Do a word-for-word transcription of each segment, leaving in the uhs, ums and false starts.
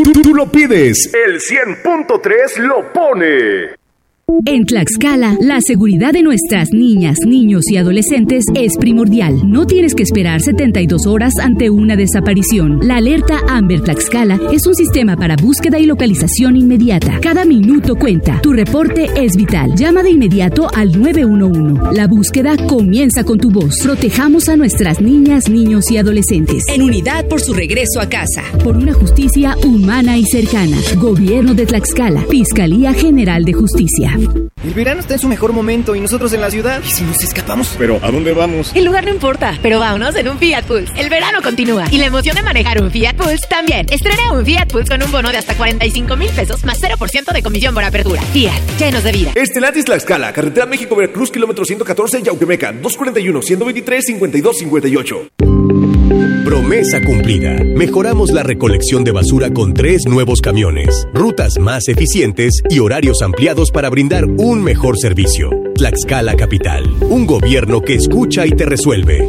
Tú, tú lo pides, el cien punto tres lo pone. En Tlaxcala, la seguridad de nuestras niñas, niños y adolescentes es primordial. No tienes que esperar setenta y dos horas ante una desaparición. La alerta Amber Tlaxcala es un sistema para búsqueda y localización inmediata. Cada minuto cuenta. Tu reporte es vital. Llama de inmediato al nueve uno uno. La búsqueda comienza con tu voz. Protejamos a nuestras niñas, niños y adolescentes. En unidad por su regreso a casa. Por una justicia humana y cercana. Gobierno de Tlaxcala. Fiscalía General de Justicia. El verano está en su mejor momento y nosotros en la ciudad. ¿Y si nos escapamos? ¿Pero a dónde vamos? El lugar no importa, pero vámonos en un Fiat Pulse. El verano continúa y la emoción de manejar un Fiat Pulse también. Estrena un Fiat Pulse con un bono de hasta cuarenta y cinco mil pesos más cero por ciento de comisión por apertura. Fiat, llenos de vida. Estelantis Tlaxcala, carretera México-Veracruz, kilómetro ciento catorce, Yauquemeca, dos cuarenta y uno, ciento veintitrés, cincuenta y dos cincuenta y ocho. Promesa cumplida. Mejoramos la recolección de basura con tres nuevos camiones, rutas más eficientes y horarios ampliados para brindar un mejor servicio. Tlaxcala Capital, un gobierno que escucha y te resuelve.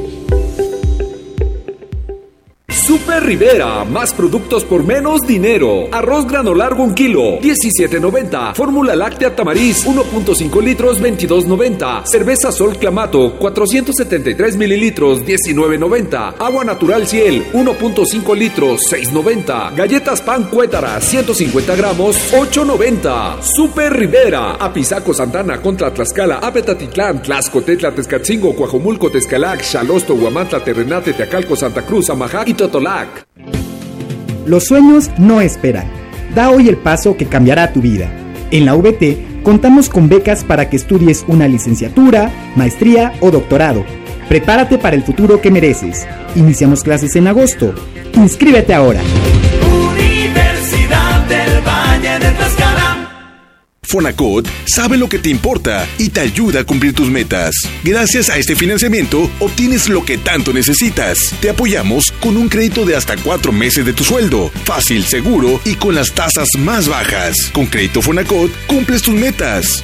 Super Rivera, más productos por menos dinero. Arroz grano largo un kilo, diecisiete noventa. Fórmula láctea Tamariz, uno punto cinco litros, veintidós noventa. Cerveza Sol Clamato, cuatrocientos setenta y tres mililitros, diecinueve noventa. Agua natural Ciel, uno punto cinco litros, seis noventa. Galletas Pan Cuétara, ciento cincuenta gramos, ocho noventa. Super Rivera, Apizaco Santana contra Tlaxcala, Apetatitlán, Tlaxcotetla, Tezcatzingo, Coajomulco, Tezcalac, Xalosto, Huamantla, Terrenate, Teacalco, Santa Cruz, Amajac y Totolac. Los sueños no esperan. Da hoy el paso que cambiará tu vida. En la V T contamos con becas para que estudies una licenciatura, maestría o doctorado. Prepárate para el futuro que mereces. Iniciamos clases en agosto. Inscríbete ahora. Universidad del Valle de Tlaxcala. Fonacot sabe lo que te importa y te ayuda a cumplir tus metas. Gracias a este financiamiento, obtienes lo que tanto necesitas. Te apoyamos con un crédito de hasta cuatro meses de tu sueldo. Fácil, seguro y con las tasas más bajas. Con Crédito Fonacot, cumples tus metas.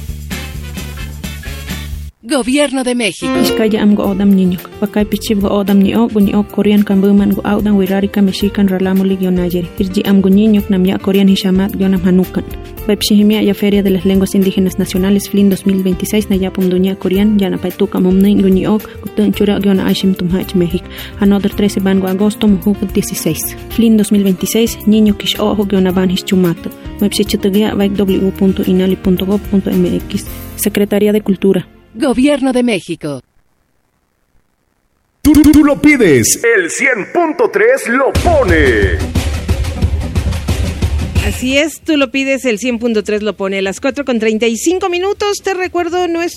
Gobierno de México. Iskaya am go odam niño. Pakay pichib go odam niyo, guño Korean kambuman go audan wirarika mexican ralamu ligionayer. Irji am guñiño nam ya Korean hishamat gionam hanukan. Pepshihimia ya Feria de las Lenguas Indígenas Nacionales F L I N dos mil veintiséis na yapum duña Korean yana paituka momnein guñiok gutun chura giona aishim tumhach México. Another trece bango agosto mujuk dieciséis. F L I N dos mil veintiséis niño kish ojo giona van hischumato. Website vaik w punto inali punto gov punto m x. Secretaría de Cultura. Gobierno de México. Tú, tú, tú lo pides, el cien punto tres lo pone. Así es, tú lo pides, el cien punto tres lo pone. A las cuatro con treinta y cinco minutos, te recuerdo nuestro